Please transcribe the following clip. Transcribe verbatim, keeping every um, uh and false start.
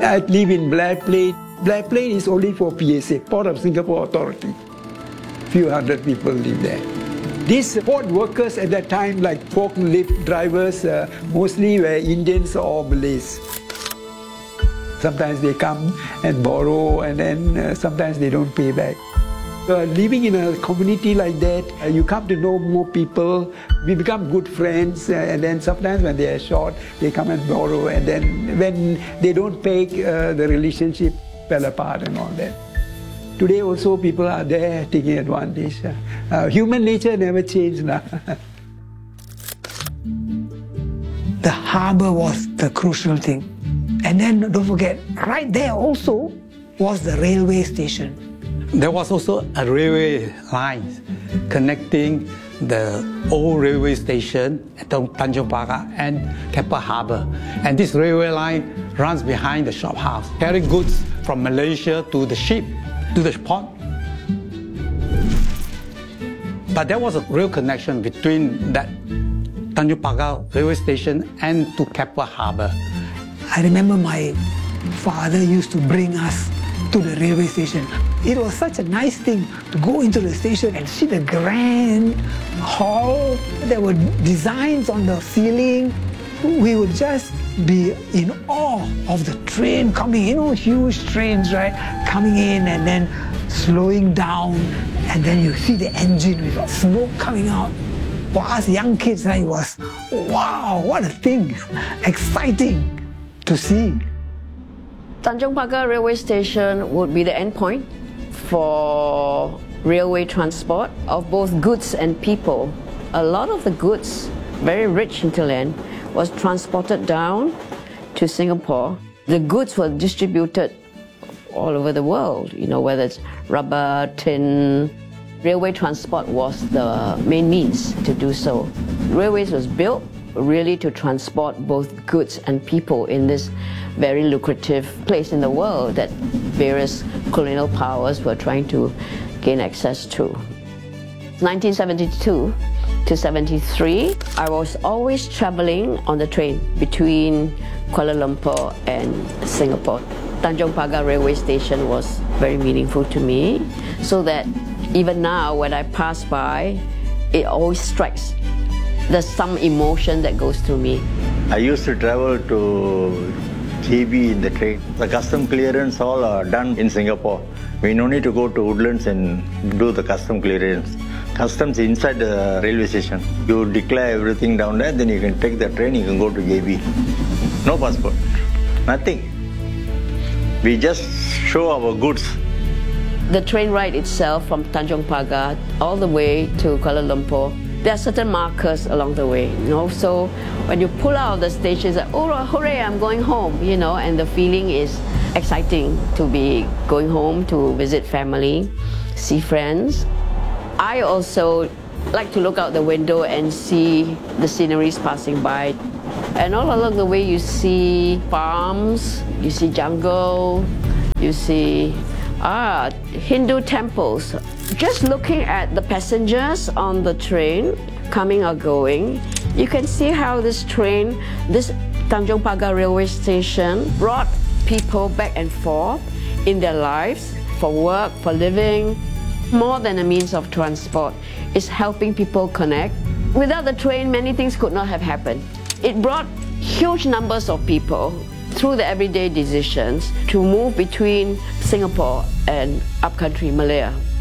I live in Blair Plain. Blair Plain is only for P S A, Port of Singapore Authority. Few hundred people live there. These port workers at that time, like forklift drivers, uh, mostly were Indians or Malays. Sometimes they come and borrow, and then uh, sometimes they don't pay back. Uh, living in a community like that, uh, you come to know more people, we become good friends, uh, and then sometimes when they are short, they come and borrow, and then when they don't pay, uh, the relationship fell apart and all that. Today also people are there taking advantage. Uh, uh, human nature never changed. The harbour was the crucial thing. And then don't forget, right there also was the railway station. There was also a railway line connecting the old railway station at Tanjong Pagar and Keppel Harbour. And this railway line runs behind the shop house, carrying goods from Malaysia to the ship, to the port. But there was a real connection between that Tanjong Pagar railway station and to Keppel Harbour. I remember my father used to bring us to the railway station. It was such a nice thing to go into the station and see the grand hall. There were designs on the ceiling. We would just be in awe of the train coming, you know, huge trains, right? Coming in and then slowing down, and then you see the engine with smoke coming out. For us young kids, it was, wow, what a thing, exciting to see. Tanjong Pagar railway station would be the endpoint for railway transport of both goods and people. A lot of the goods, very rich hinterland, was transported down to Singapore. The goods were distributed all over the world, you know, whether it's rubber, tin. Railway transport was the main means to do so. Railways was built really to transport both goods and people in this very lucrative place in the world that various colonial powers were trying to gain access to. nineteen seventy-two to seventy-three, I was always traveling on the train between Kuala Lumpur and Singapore. Tanjong Pagar railway station was very meaningful to me, so that even now when I pass by, it always strikes. There's some emotion that goes through me. I used to travel to J B in the train. The custom clearance all are done in Singapore. We no need to go to Woodlands and do the custom clearance. Customs inside the railway station. You declare everything down there, then you can take the train, you can go to J B. No passport, nothing. We just show our goods. The train ride itself from Tanjong Pagar all the way to Kuala Lumpur, there are certain markers along the way, you know. So when you pull out of the station, it's like, oh, hooray, I'm going home, you know, and the feeling is exciting to be going home to visit family, see friends. I also like to look out the window and see the sceneries passing by. And all along the way, you see farms, you see jungle, you see ah, Hindu temples. Just looking at the passengers on the train, coming or going, you can see how this train, this Tanjong Pagar railway station, brought people back and forth in their lives, for work, for living. More than a means of transport, it's helping people connect. Without the train, many things could not have happened. It brought huge numbers of people through the everyday decisions to move between Singapore and upcountry Malaya.